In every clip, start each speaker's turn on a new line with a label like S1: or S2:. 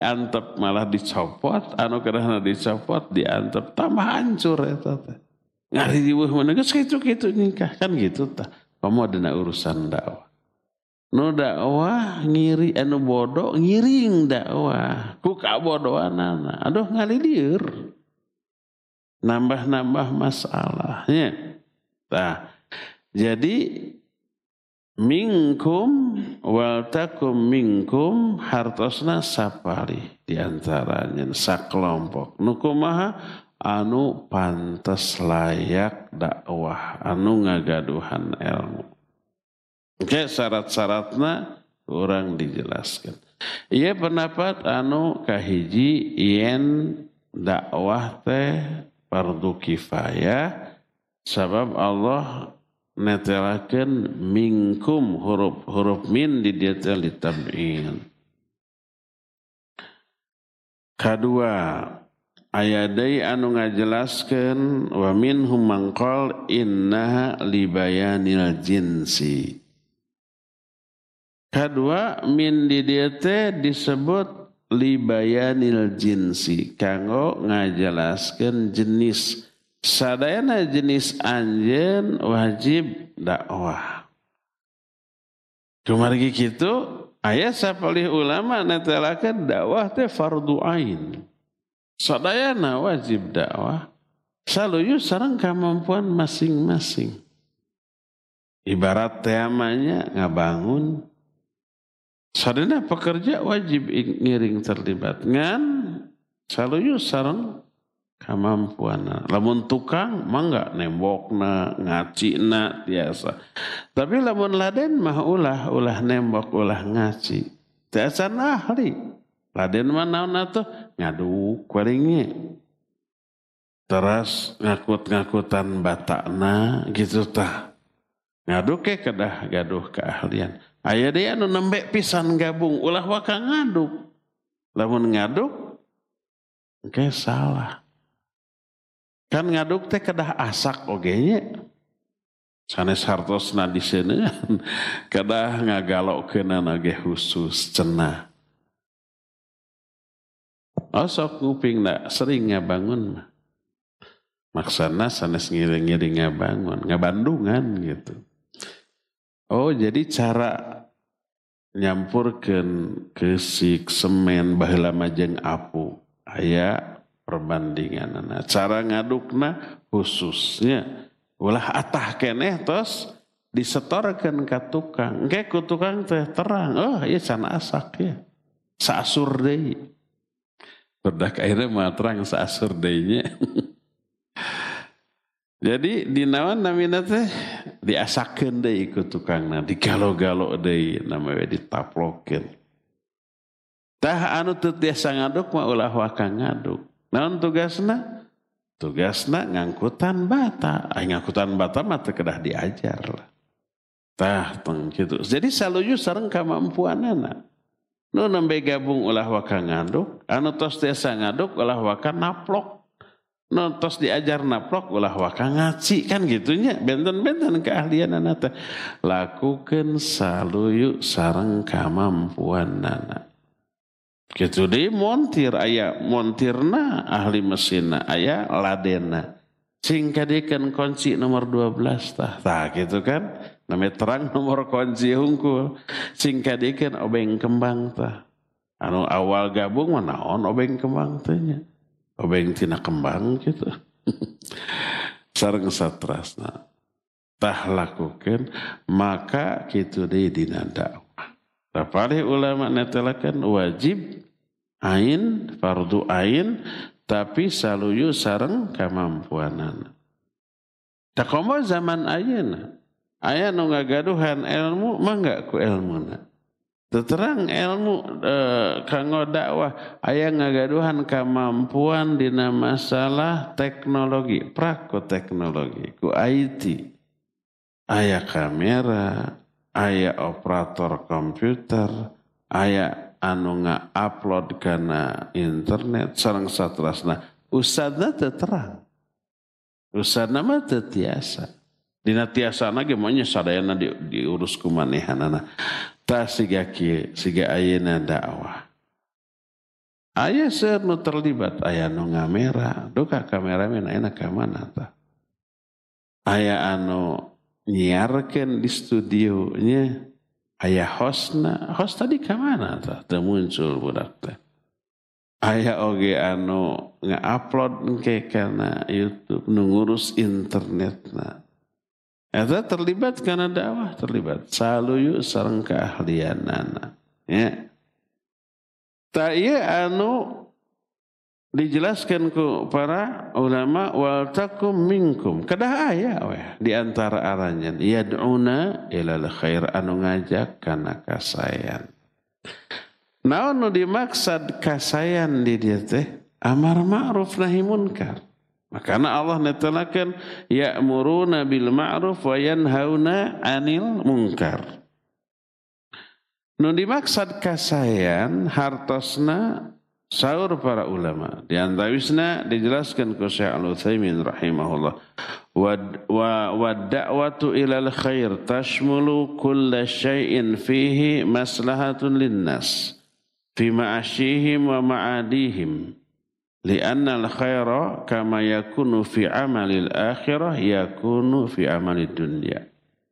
S1: antep malah dicopot, anu kerana dicopot diantep tambah hancur eta teh. Ngari diweuh mana geus kitu-kitu nikah kan gitu tah. Kamu ada urusan dakwah. Nu dakwah ngiri anu bodoh ngiring dakwah ku kabodohanana. Aduh ngalilir. Nambah-nambah masalahnya. Tah. Jadi minkum wal takum minkum hartosna sapari diantaranya sakelompok nu kumaha anu pantes layak dakwah anu ngagaduhan ilmu. Oke, syarat-syaratna urang dijelaskan. Ieu pendapat anu kahiji yen dakwah teh fardu kifayah sabab Allah netelakeun minkum huruf min di dieu teh litab'in. Kadua aya deui anu ngajelaskeun wa minhum man qala innaha libayanil jinsi. Kadua min di dieu teh disebut libayanil jinsi kanggo ngajelaskeun jenis. Sadayana jenis anjeun wajib dakwah. Kumargi kitu aya sapalih ulama netelakeun dakwah teh fardu ain. Sadayana wajib dakwah saluyu sareng kemampuan masing-masing. Ibarat temanya ngabangun. Sadayana pekerja wajib ngiring terlibat ngan saluyu sareng kemampuan. Lamun tukang mangga nembokna, ngacina tiasa. Tapi lamun laden mah ulah nembok, ulah ngaci. Tiasa ahli. Laden mah naon atuh ngaduk waringe. Terus ngakut-ngakutan batakna gitu tah. Ngaduk ke kedah gaduh keahlian. Aya deui anu nembe pisan gabung ulah waka ngaduk. Lamun ngaduk engke salah. Kan ngaduk teh kedah asak oge nya. Sanes hartosna diseuneun kedah ngagalokeunana ge khusus cenah. Sok ngupingna sering ngabangun mah. Maksana sanes ngiring-ngiring ngabangun, ngabandungan gitu. Oh, jadi cara nyampurkeun keusik semen baheula mah jeung apu aya perbandinganana. Cara ngadukna khususnya ulah atah keneh tos disetorkeun ka tukang. Engke ku tukang teh terang, oh ieu can asak ya. Saasur deui. Bedak akhirnya mah terang saasur deui nya. Jadi dinaon namina teh diasakeun deui ku tukangna, digalo-galo deui namanya ditaplokeun. Tah anu teu tiasa ngaduk mah ulah waka ngaduk. Naon tugasna? Tugasna ngangkutan bata. Ngangkutan bata mah teu kedah diajar lah. Tah tong kitu. Jadi saluyu sareng kamampuanana. Nu nembe gabung ulah waka ngaduk, anu tos tiasa ngaduk ulah waka naplok. Nu tos diajar naplok ulah waka ngaci kan gitunya. Benten-benten keahlianana teh. Lakukeun saluyu sareng kamampuanana. Gitu deh montir aya montirna ahli mesinna aya ladena sing kadikeun kunci nomor 12 tah gitu kan namanya terang nomor kunci hungkul sing kadikeun obeng kembang tah anu awal gabung mah naon obeng kembang teh nya obeng tina kembang gitu sareng satrasna tah lakukeun maka kitu deui dina dakwah. Tapalih ulama netelakeun wajib ain fardu ain tapi saluyu sareng kamampuanana. Takomo zaman ayeuna aya nu ngagaduhan ilmu mangga ku ilmuna. Terang ilmu kanggo dakwah aya ngagaduhan kemampuan dina masalah teknologi, praku teknologi ku IT. Aya kamera, aya operator komputer, aya anu nga-upload kana internet sareng satrasna. Ustadna teu terang. Ustadna mah teu tiasa. Dina tiasana ge mah nya sadayana diurus ku manehanana. Tah siga kieu, siga ayeuna dakwah. Aya seueur nu terlibat, aya nu ngamera, duka kameramen ayeuna ka mana tah. Aya anu nyiarkeun di studio nya, aya hostna di ka mana tah teu muncul budak teh. Aya oge anu nga-upload engke kana YouTube nu ngurus internetna. Eta terlibat kana dakwah, terlibat saluyu sareng keahlianana. Ya. Ta ieu anu dijelaskan ku para ulama wal takum minkum kedah aya we di antara aranjeun yad'una ilal khair anu ngajak kana kasayan. Naon nu dimaksud kasayan di dieu teh amar ma'ruf nahi munkar. Makana Allah netelakeun ya'muruna bil ma'ruf wa yanhauna 'anil munkar. Nu dimaksud kasayan hartosna saur para ulama. Di antawisna dijelaskan ku Syekh Al-Utsaimin rahimahullah. Wa da'watu ilal khair tashmulu kulla syai'in fihi maslahatun linnas fi ma'ashihim wa ma'adihim. Li'anna al-khaira kama yakunu fi amalil akhirah yakunu fi amalid dunya.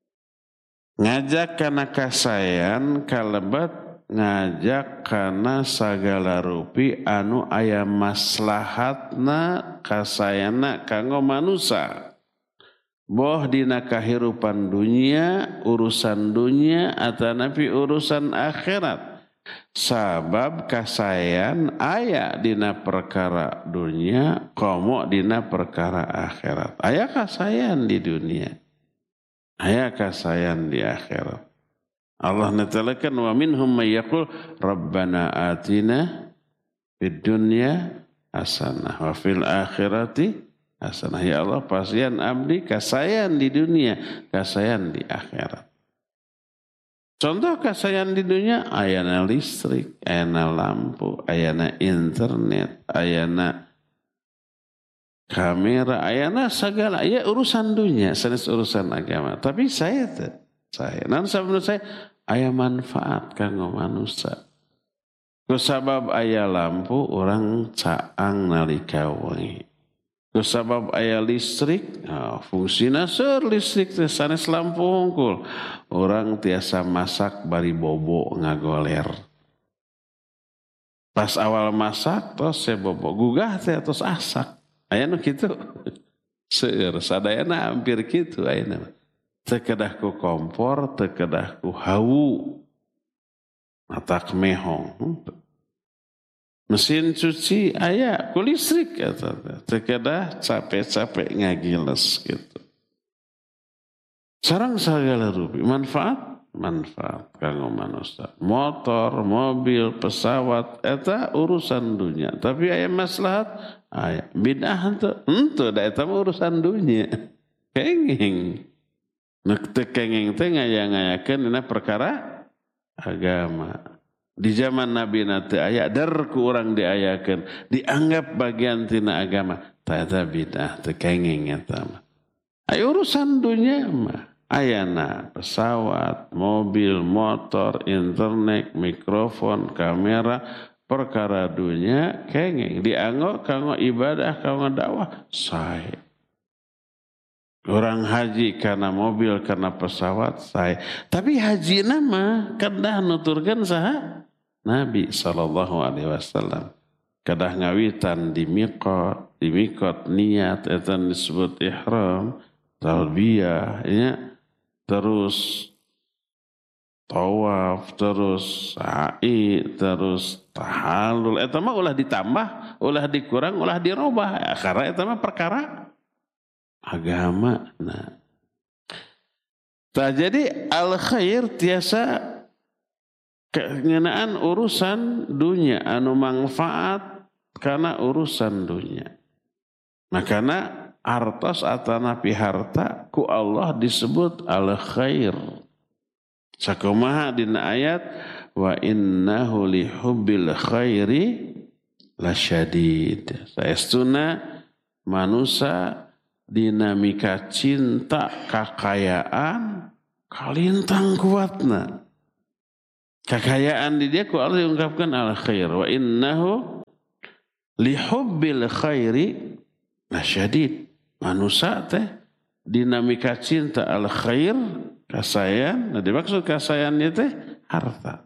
S1: Ngajak kana kasayan kalebat ngajak kana sagala rupi anu aya maslahatna kasayana kanggo manusia. Boh dina kahirupan dunia, urusan dunia atanapi urusan akhirat. Sabab kasayan aya dina perkara dunia, komo dina perkara akhirat. Aya kasayan di dunia. Aya kasayan di akhirat. Allah netelakan wa minhum may yaqul rabbana atina fid dunya hasanah wa fil akhirati hasanah. Ya Allah pasian abdi kasayan di dunia, kasayan di akhirat. Contoh kasayan di dunia ayana listrik, ayana lampu, ayana internet, ayana kamera, ayana segala, ya urusan dunia, sanes urusan agama. Tapi saya nan sabab saya aya manfaat kanggo manusia. Kusabab aya lampu orang caang nalika wengi. Kusabab aya listrik, fungsina seur listrik teh sanes lampu hungkul. Orang tiasa masak bari bobo ngagoler. Pas awal masak tos bobo gugah teh tos asak. Aya nu kitu. Seueur sadayana hampir kitu ayeuna. Teu kedah ku kompor, teu kedah ku hawu. Matak mehong. Mesin cuci aya ku listrik eta teh. Teu kedah capek-capek ngagiles gitu. Sareng sagala rupi manfaat kanggo manusia. Motor, mobil, pesawat eta urusan dunia. Tapi aya maslahat aya bid'ah henteu da eta mah urusan dunia. Kenging. Nek teu kenging teh ngaya-ngayakeun dina perkara agama. Di zaman Nabi teu aya dar ku urang diayakeun, dianggap bagian tina agama. Eta bid'ah teu kenging eta mah. Aya urusan dunia mah. Ayana pesawat, mobil, motor, internet, mikrofon, kamera, perkara dunia kenging dianggo kanggo ibadah, kanggo dakwah sae. Orang haji karena mobil, karena pesawat sae. Tapi haji nama kedah nuturkeun saha? Nabi SAW. Kedah ngawitan di miqat niat eta disebut ihram, talbiyah ya. Terus tawaf, terus sa'i, terus tahallul. Eta mah ulah ditambah, ulah dikurang, ulah dirobah. Karena eta mah perkara agama. Nah. Jadi al-khair tiasa kengenaan urusan dunia anu manfaat karena urusan dunia. Makana artos atanapi harta ku Allah disebut al-khair. Sakumaha dina ayat wa innahu li hubbil khairi lasyadid. Saestuna manusia dinamika cinta kakayaan kalintang kuatna. Kekayaan di dia ku Allah diungkapkan al-khair wa innahu Lihubbil khairi lasyadid. Manusia teh dinamika cinta al khair kasayan. Nah dimaksud kasayannya teh harta.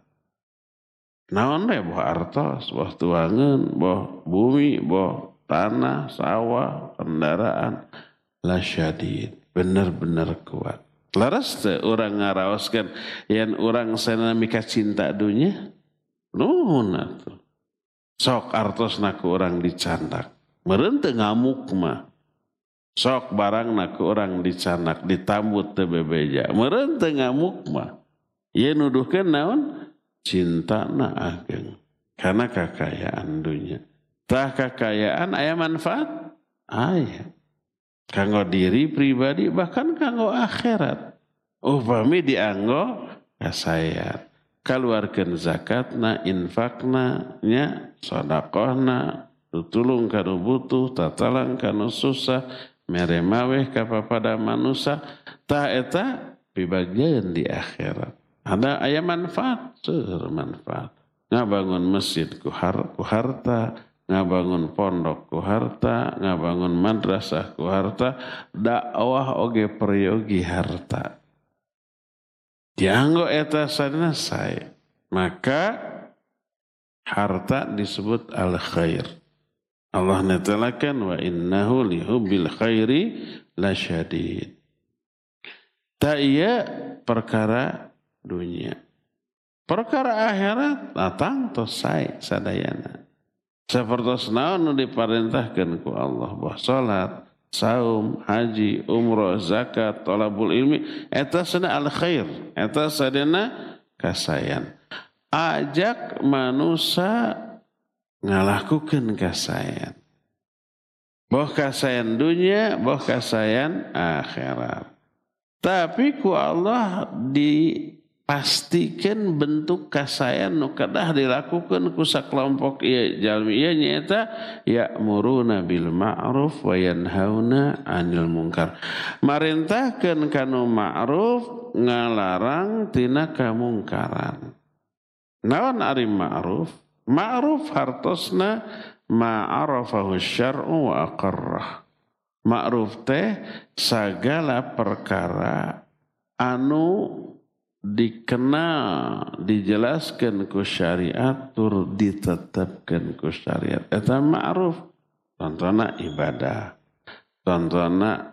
S1: Naon deh boh artos, boh tuangan, boh bumi, boh tanah, sawah, kendaraan. Lasyadid. Benar-benar kuat. Laras teh orang ngaraoskan yang orang sanamika cinta dunia. Nuhun atuh. Sok artosna ku orang dicandak. Meureun teu ngamuk mah. Sok barang na ku orang dicandak, ditambut teu bebeja. Meureun teu ngamuk mah. Ieu nuduhkeun naon? Cintana ageng. Karena kekayaan dunia. Tah kekayaan aya manfaat? Aya. Kanggo diri pribadi bahkan kanggo akhirat. Upami dianggo kasayan. Kaluarkeun zakatna, infakna, nya sedekahna, tutulung kanu butuh, tatalang kanu susah, mere maweh ka papada manusia, tah eta pibagieun di akhirat. Ada aya manfaat, seueur manfaat. Ngabangun masjid ku harta, ngabangun pondok ku harta, ngabangun madrasah ku harta, dakwah oge periogi harta. Dianggo eta sadina sae. Maka harta disebut al-khair. Allah netelakan wa innahu lihubbil khairi lasyadid. Ta ieu perkara dunia. Perkara akhirat datang tos sae sadayana. Sapertos naon nu diparentahkeun ku Allah bahwa salat, saum, haji, umrah, zakat, thalabul ilmi, eta sadana al-khair, eta sadana kasayan. Ajak manusia ngalakukeun kasayan. Boh kasayan dunia, boh kasayan akhirat. Tapi ku Allah dipastikan bentuk kasayan nu kadah dilakukeun ku sakelompok ieu jalmi ieu nyaeta ya'muruna bil ma'ruf wa yanhauna 'anil munkar. Marintahkeun kanu ma'ruf, ngalarang tina kamungkaran. Naon ari ma'ruf? Ma'ruf hartosna ma'arafahu syar'u wa aqarrah. Ma'ruf teh sagala perkara anu dikenal, dijelaskan ku syariat, tur ditetapkan ku syariat. Eta ma'ruf. Contohna ibadah. Contohna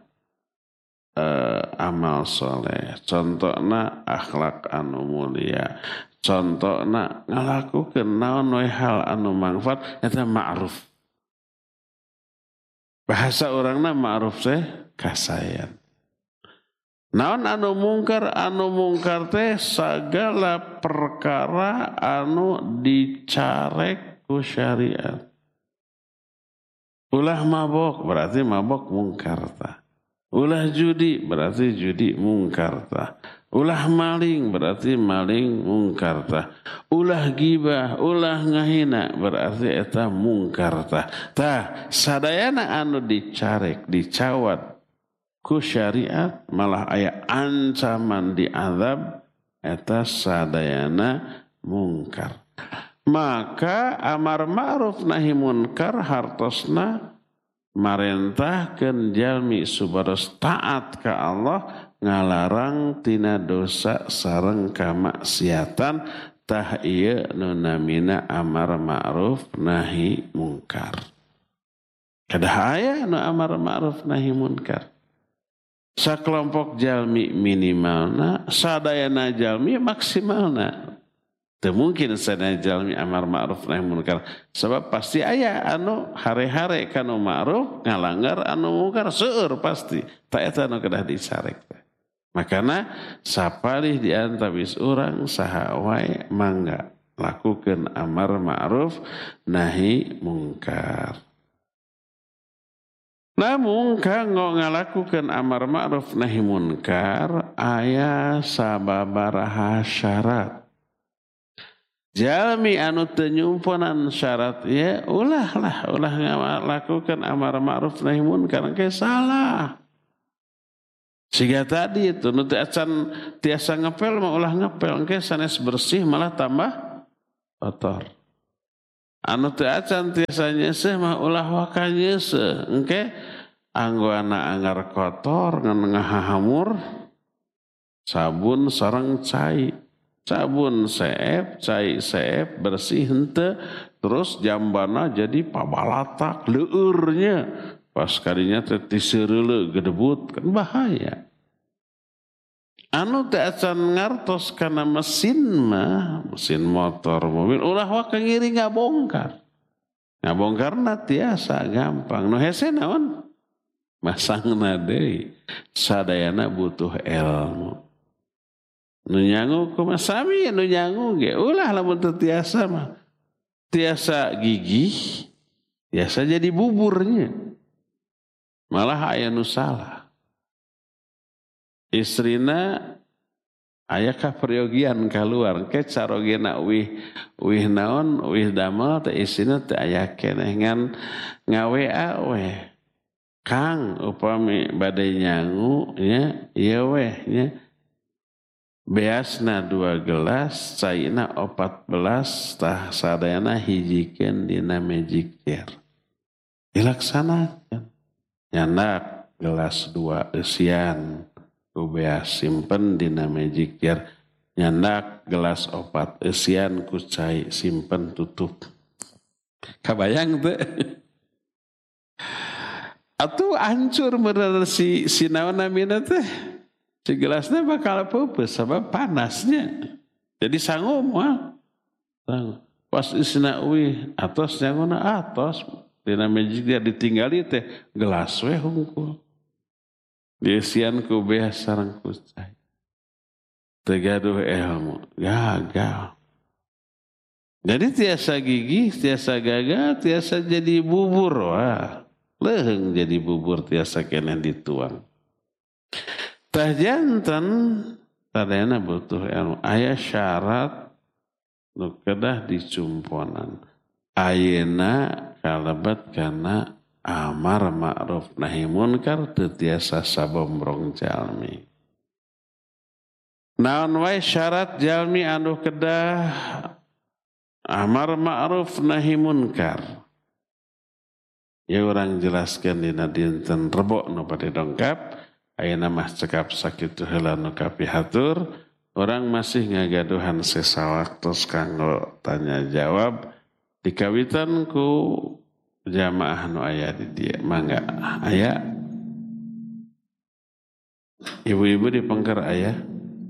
S1: amal soleh. Contohna akhlak anu mulia. Contohna ngalakukeun naon we hal anu manfaat. Eta ma'ruf. Bahasa orangna ma'ruf teh kasayan. Naon anu mungkar teh sagala perkara anu dicarek ku syariat. Ulah mabok berarti mabok mungkar tah. Ulah judi berarti judi mungkar tah. Ulah maling berarti maling mungkar tah. Ulah gibah, ulah ngahina berarti eta mungkar tah. Tah sadayana anu dicarek, dicawat ku syariat malah aya ancaman diazab eta sadayana mungkar. Maka amar ma'ruf nahi munkar hartosna marentahkeun jalmi supados taat ka Allah, ngalarang tina dosa sareng kamaksiatan, tah ieu nu namina amar ma'ruf nahi munkar. Kadah aya nu amar ma'ruf nahi munkar. Sakelompok jalmi minimalna, sadayana jalmi maksimalna. Teu mungkin sadayana jalmi amar ma'ruf nahi munkar. Sebab pasti aya anu hare-hare kanu ma'ruf, ngalanggar anu munkar seueur pasti. Ta eta anu kedah dicarek. Makana sapalih di antawis urang saha wae mangga lakukeun amar ma'ruf nahi munkar. Namun kanggo ngalakukeun amar ma'ruf nahi munkar aya sababaraha syarat. Jalmi anu teu nyumponan syarat ya ulah ngalakukeun amar ma'ruf nahi munkar ke salah. Siga tadi itu nu acan tiasa ngepel mah ulah ngepel engke sanes bersih malah tambah kotor. Anu teu acan tiasa nyeseh mah ulah waka nyeseh. Engke anggona anggar kotor ngan ngahamur sabun sareng cai. Sabun seep, cai seep, bersih henteu, terus jambana jadi pabalatak leueurnya. Pas kadinya teh tiseureuleu gedebut kan bahaya. Anu teh acan ngartos kana mesin mah, mesin motor, mobil ulah waka ngiri ngabongkar. Ngabongkarna tiasa gampang. Nu hese naon? Masangna deui. Sadayana butuh ilmu. Nu nyangu kumaha sami nu nyangu ge ulah lamun teu tiasa mah. Tiasa gigih, tiasa jadi buburnya. Malah aya nu salah. Istrina aya kaperyogian kaluar ke carogena uih naon uih damel teh istrina teh aya keneh ngan ngawea we. Kang upami bade nyangu nya ieu weh nya. Beasna 2 gelas, caina 14, tah sadayana hijikeun dina magic jar. Dilaksanakeun. Nyandak gelas 2 eusian, ku beas simpen dina magic jar. Nyandak gelas 4 eusian ku cai simpen tutup. Kabayang teu? Atuh hancur bener si naon namina teh. Si gelasnya bakal pupus sabab panasnya. Jadi sanggup mah. Pas isina uih atos nyanguna atos. Dina magic dia ditinggali teh gelas we hungkul. Diisian ku beas sareng ku cai. Tegaduh ilmu. Gagal. Jadi tiasa gigih, tiasa gagal, tiasa jadi bubur. Wah. Leheung jadi bubur tiasa keneh dituang. Tah janten tadena butuh ilmu. Aya syarat nu kedah dicumponan. Ayeuna kalebet kana amar ma'ruf nahi munkar teu tiasa sabombrong jalmi. Naon wae syarat jalmi anu kedah amar ma'ruf nahi munkar. Ya urang jelaskeun dina dinten Rebo nu bade dongkap. Ayeuna mah cekap sakitu heula nu kapihatur, urang masih ngagaduhan sesawaktos kanggo tanya jawab dikawitan ku jamaah nu aya di dieu. Mangga aya ibu-ibu di pengker aya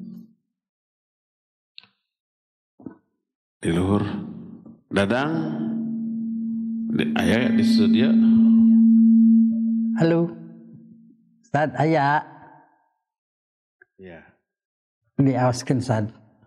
S1: di luhur Dadang aya di studio.
S2: Halo Ustad, aya.
S1: Ya.
S2: Diaoskeun Ustad.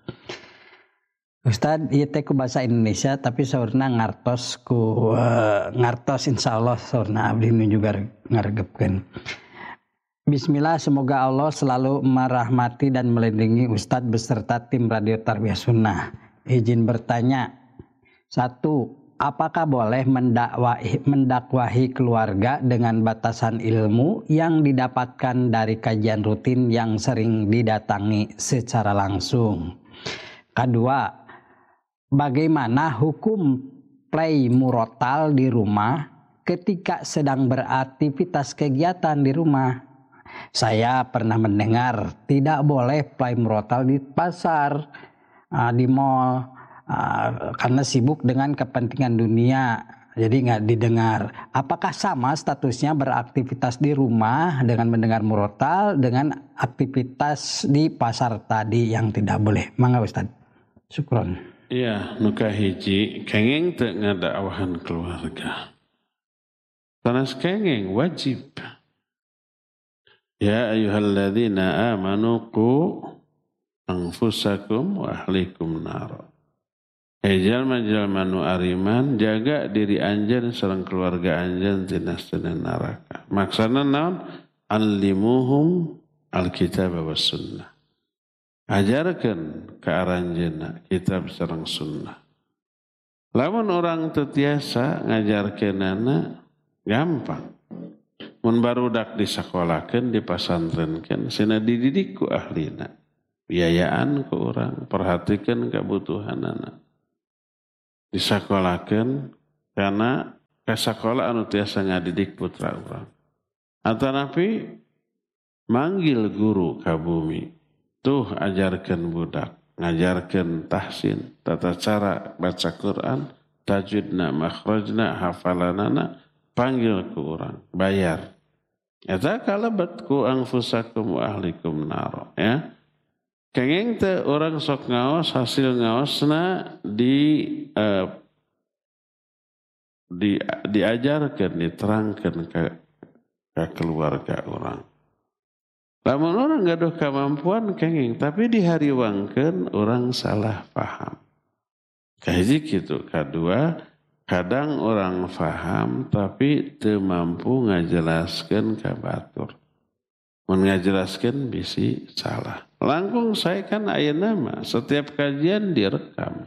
S2: Ustad, ieu teh ku bahasa Indonesia tapi saurna ngartos ku ngartos insyaallah saurna abdi nu juga ngaregepkeun. Bismillah, semoga Allah selalu merahmati dan melindungi Ustad beserta tim Radio Tarbiyah Sunnah. Izin bertanya. 1. Apakah boleh mendakwahi keluarga dengan batasan ilmu yang didapatkan dari kajian rutin yang sering didatangi secara langsung? 2. Bagaimana hukum play murotal di rumah ketika sedang beraktivitas kegiatan di rumah? Saya pernah mendengar tidak boleh play murotal di pasar, di mall, karena sibuk dengan kepentingan dunia, jadi nggak didengar. Apakah sama statusnya beraktivitas di rumah dengan mendengar murotal dengan aktivitas di pasar tadi yang tidak boleh? Mangga Ustaz. Syukron.
S1: Iya, nu kahiji kenging teu ngadakwahan keluarga. Sanes kenging wajib. Ya ayyuhalladzina amanu qu anfusakum wa ahlikum nar. Jalma-jalma nu ariman jaga diri anjeun sareng keluarga anjeun tina neraka. Maksana naon? Allimuhum alkitab was sunnah. Ajarkeun ka aranjeunna kitab sareng sunnah. Lamun orang teu tiasa ngajarkeunana gampang. Mun barudak disakolakeun, dipasantrenkeun, cenah dididik ku ahlina. Biayaan ku urang, perhatikeun kabutuhanana. disakolakeun karena ka sakola anu tiasa ngadidik putra urang. Atanapi manggil guru ka bumi. Tuh ajarkeun budak, ngajarkeun tahsin, tata cara baca Quran, tajwidna, makhrajna, hafalanana, panggil ku urang, bayar. Eta kalebet ku anfusakum wa ahlikum naro, ya. Kenging teu urang sok ngaos hasil ngaosna diajarkeun, diterangkeun ka keluarga urang. Lamun urang gaduh kemampuan kenging, tapi dihariwangkeun urang salah paham. Kahiji kitu, kadua kadang orang faham tapi teu mampu ngajelaskeun ka batur. Mun ngajelaskeun bisi salah. Langkung saya kan ayeuna mah setiap kajian direkam.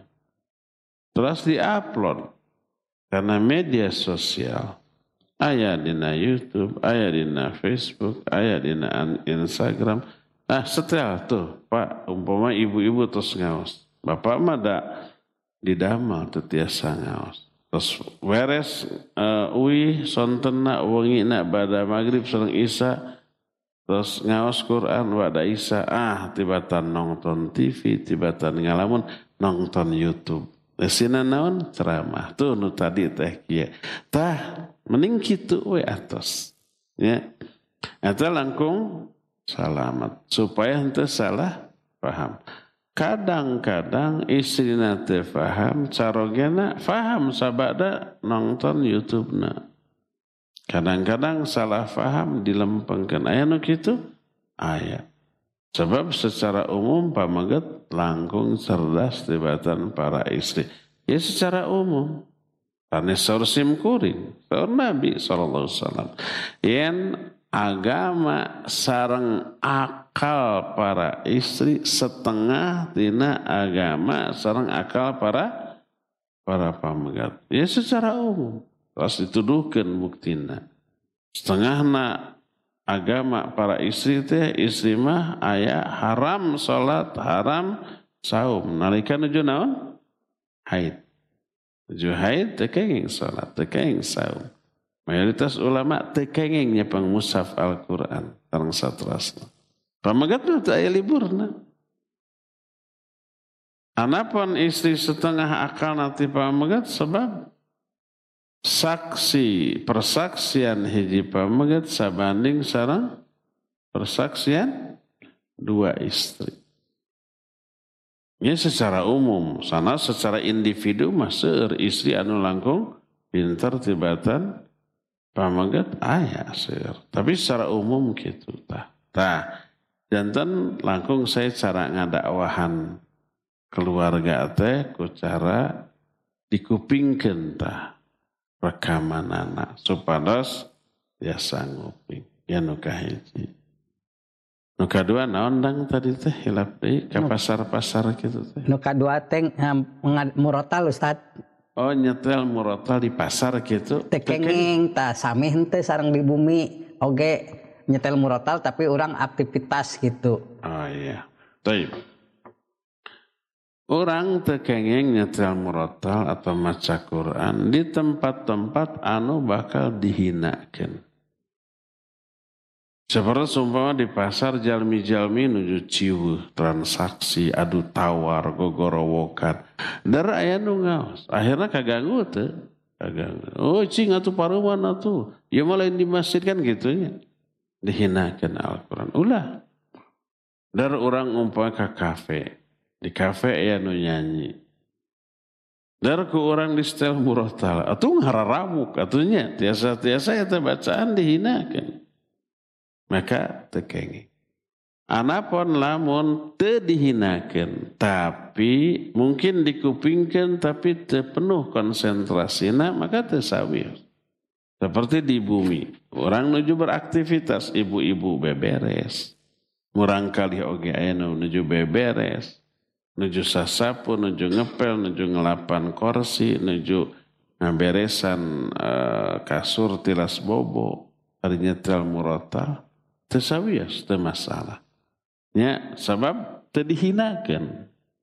S1: Terus diupload karena media sosial. Aya dina YouTube, aya dina Facebook, aya dina Instagram. Setel tuh, Pak, umpama ibu-ibu terus ngaos. Bapak mah da didamel teu tiasa ngaos. Terus beres uih sontenna wengina bada magrib sareng isya. Terus ngaos Quran wada isya, tibatan nonton TV, tibatan ngalamun nonton YouTube. Lesina naon ceramah tuh nu tadi teh kieu. Tah mending kitu we atos. Ya. Eta langkung salamet supaya henteu salah paham. Kadang-kadang istrina teu paham, carogena paham sabada nonton YouTube-na. Kadang-kadang salah paham dilempengkeun. Aya nu kitu? Aya. Sebab secara umum pamaget langkung cerdas tibatan para istri. Ya secara umum. Tanes saur simkuring. Saur Nabi SAW. Yen agama sareng akal para istri setengah tina agama sareng akal para pamaget. Ya secara umum. Terus dituduhkan buktina. Setengahna agama para istri teh, istri mah aya haram salat, haram saum. Nalika nuju naon? Haid. Nuju haid teu kenging salat, teu kenging saum. Mayoritas ulama teu kenging nyepeng mushaf Al-Qur'an sareng satrasna. Pamagetna teu aya liburna. Anapun istri setengah akal nanti pamaget sebab persaksian hiji pamaget sabanding sareng persaksian dua istri. Ya secara umum, sana secara individu mah seueur istri anu langkung pinter tibatan pamaget aya seueur. Tapi secara umum kitu tah. Janten langkung saya cara ngadakwahan keluarga teh ku cara dikupingkeun tah. Rekaman anak supados biasa nguping ya nu kahiji. Nu kadua naon dang tadi teh hilap deui ka pasar-pasar kitu teh.
S2: Nu kadua teh murotal Ustad.
S1: Oh nyetel murotal di pasar kitu.
S2: Teu kenging tah sami henteu sareng di bumi oge nyetel murotal tapi urang aktivitas gitu.
S1: Oh iya. Baik. Orang tekengeng nyetel murotal atau maca Quran di tempat-tempat anu bakal dihinakeun. Seperti sumpama di pasar jalmi-jalmi nuju ciweuh, transaksi, adu tawar, gogorowokan. Dar aya nu ngaos, akhirna kaganggu teu? Kaganggu. Oh cing atuh paruman atuh. Ya mah lain di masjid kan gitu nya. Dihinakeun Al-Qur'an. Ulah. Dar urang umpama ka kafe. Di kafe ya nu nyanyi. Dar ku orang di setel murotal. Atuh ngararamuk atunya. Tiasa-tiasa eta bacaan dihinakeun. Maka teu kenging. Anapun lamun teu dihinakeun tapi mungkin dikupingkeun tapi teu penuh konsentrasina maka teu sawi. Seperti di bumi. Orang nuju beraktivitas, ibu-ibu beberes. Murang kali oge aya nuju beberes. Nuju sasapu, nuju ngepel, nuju ngelapan kursi, nuju ngaberesan kasur tilas bobo, hari nyetel murotal, teu sawios teu masalah. Nya sabab teu dihinakeun.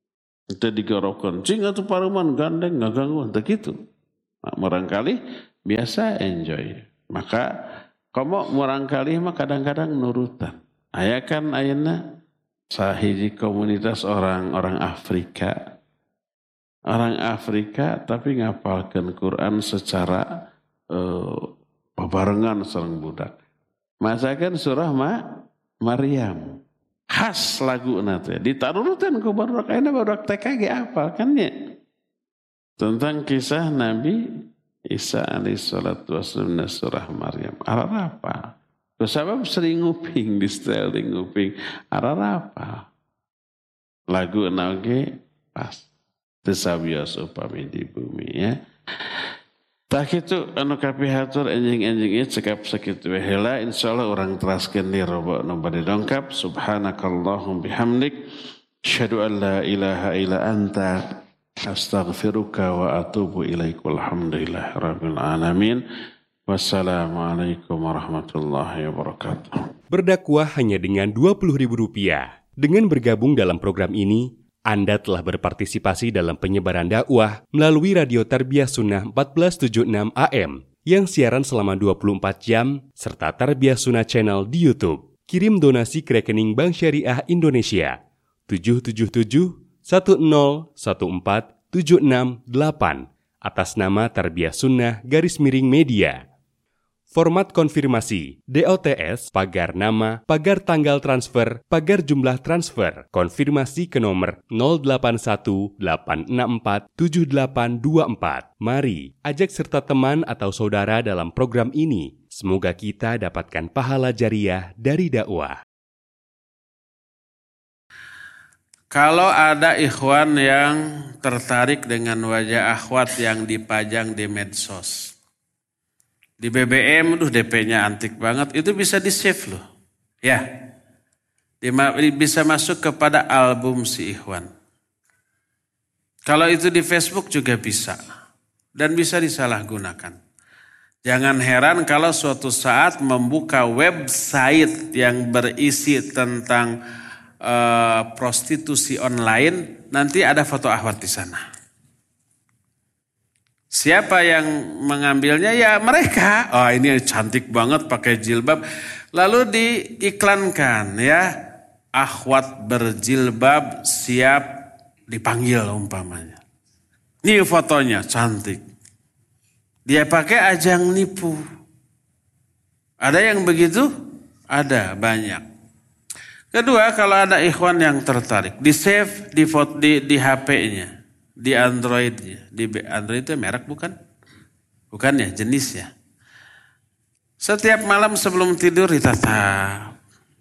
S1: Itu digorokkan. Cing atau paruman gandeng nggak ganggu. Tak gitu. Nah, murangkali biasa enjoy. Maka komo murangkali mah kadang-kadang nurutan. Aya kan ayeuna sahiji komunitas orang Afrika. Orang Afrika tapi ngapalkeun Quran secara babarengan sareng budak. Masakan surah Maryam. Khas lagu nate. Ditarurutan ku barudak ayeuna barudak TK ge apal kan nya. Tentang kisah Nabi Isa alaihi salatu wasallam surah Maryam. Ararapa. Sebab sering nguping di style di nguping. Ararapa. Lagu nage pas. Tesabios upami di bumi ya. Tak itu anu kapihatur enjing-enjing cekap sakitu heula insyaallah urang teraskeun di robok nu bade dongkap subhanakallahum bihamdik asyhadu an la ilaha illa anta astaghfiruka wa atubu ilaik walhamdulillahi rabbil alamin wassalamualaikum warahmatullahi wabarakatuh.
S3: Berdakwah hanya dengan Rp20.000. Dengan bergabung dalam program ini Anda telah berpartisipasi dalam penyebaran dakwah melalui Radio Tarbiyah Sunnah 1476 AM yang siaran selama 24 jam serta Tarbiyah Sunnah Channel di YouTube. Kirim donasi ke rekening Bank Syariah Indonesia 777-1014-768 atas nama Tarbiyah Sunnah _media. Format konfirmasi, DOTS, pagar nama, pagar tanggal transfer, pagar jumlah transfer, konfirmasi ke nomor 0818647824. Mari, ajak serta teman atau saudara dalam program ini. Semoga kita dapatkan pahala jariah dari dakwah.
S1: Kalau ada ikhwan yang tertarik dengan wajah akhwat yang dipajang di medsos, di BBM, DP-nya antik banget, itu bisa di-save loh. Ya, bisa masuk kepada album si ikhwan. Kalau itu di Facebook juga bisa. Dan bisa disalahgunakan. Jangan heran kalau suatu saat membuka website yang berisi tentang prostitusi online, nanti ada foto akhwat di sana. Siapa yang mengambilnya? Ya mereka. Oh ini cantik banget pakai jilbab. Lalu diiklankan ya. Akhwat berjilbab siap dipanggil umpamanya. Ini fotonya cantik. Dia pakai ajang nipu. Ada yang begitu? Ada banyak. Kedua, kalau ada ikhwan yang tertarik, di save di HP-nya. Di Android-nya. Di Android itu merek bukan? Bukan ya, jenis ya. Setiap malam sebelum tidur ditatap.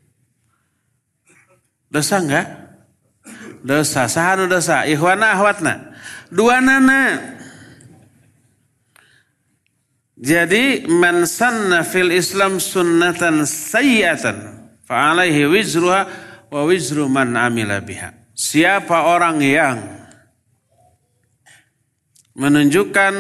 S1: Dosa enggak? Dosa. Sahanu dosa. Ikhwana ahwatna. Dua nana. Jadi man sanna fil Islam sunnatan sayyi'atan fa'alaihi wizruha wa wizru man amila biha. Siapa orang yang menunjukkan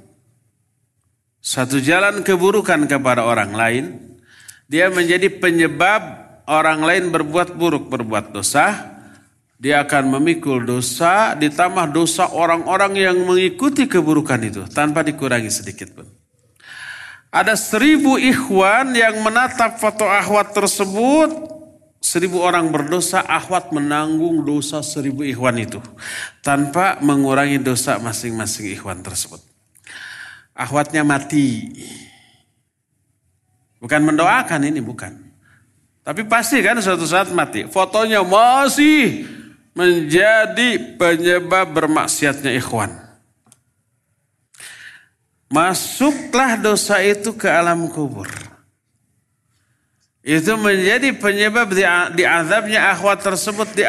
S1: satu jalan keburukan kepada orang lain, dia menjadi penyebab orang lain berbuat buruk, berbuat dosa, dia akan memikul dosa, ditambah dosa orang-orang yang mengikuti keburukan itu, tanpa dikurangi sedikit pun. Ada 1000 ikhwan yang menatap foto akhwat tersebut, 1000 orang berdosa, akhwat menanggung dosa 1000 ikhwan itu tanpa mengurangi dosa masing-masing ikhwan tersebut. Akhwatnya mati. Bukan mendoakan ini, bukan. Tapi pasti kan suatu saat mati. Fotonya masih menjadi penyebab bermaksiatnya ikhwan. Masuklah dosa itu ke alam kubur. Itu menjadi penyebab diazabnya akhwat tersebut di